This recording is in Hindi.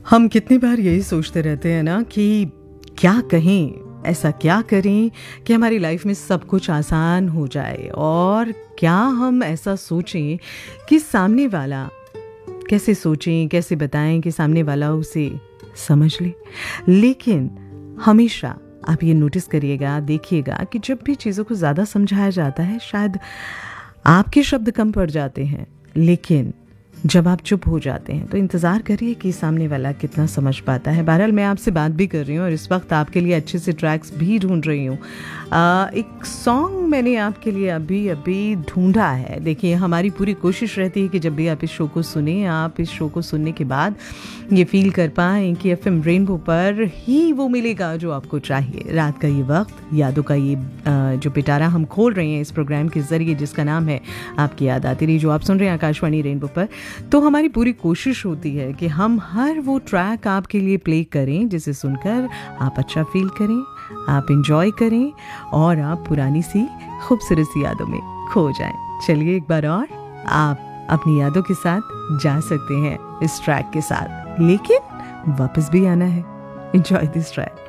हम कितनी बार यही सोचते रहते हैं ना कि क्या कहें, ऐसा क्या करें कि हमारी लाइफ में सब कुछ आसान हो जाए, और क्या हम ऐसा सोचें कि सामने वाला कैसे सोचें, कैसे बताएं कि सामने वाला उसे समझ ले। लेकिन हमेशा आप ये नोटिस करिएगा, देखिएगा कि जब भी चीज़ों को ज़्यादा समझाया जाता है शायद आपके शब्द कम पड़ जाते हैं, लेकिन जब आप चुप हो जाते हैं तो इंतज़ार करिए कि सामने वाला कितना समझ पाता है। बहरहाल मैं आपसे बात भी कर रही हूँ और इस वक्त आपके लिए अच्छे से ट्रैक्स भी ढूंढ रही हूँ। एक सॉन्ग मैंने आपके लिए अभी अभी ढूंढा है। देखिए, हमारी पूरी कोशिश रहती है कि जब भी आप इस शो को सुने, आप इस शो को सुनने के बाद ये फील कर पाएँ कि FM रेनबो पर ही वो मिलेगा जो आपको चाहिए। रात का ये वक्त, यादों का ये जो पिटारा हम खोल रहे हैं इस प्रोग्राम के ज़रिए, जिसका नाम है आपकी याद आती रही, जो आप सुन रहे हैं आकाशवाणी रेनबो पर। तो हमारी पूरी कोशिश होती है कि हम हर वो ट्रैक आपके लिए प्ले करें जिसे सुनकर आप अच्छा फील करें, आप इंजॉय करें और आप पुरानी सी खूबसूरत सी यादों में खो जाएं। चलिए एक बार और आप अपनी यादों के साथ जा सकते हैं इस ट्रैक के साथ, लेकिन वापस भी आना है। Enjoy this track.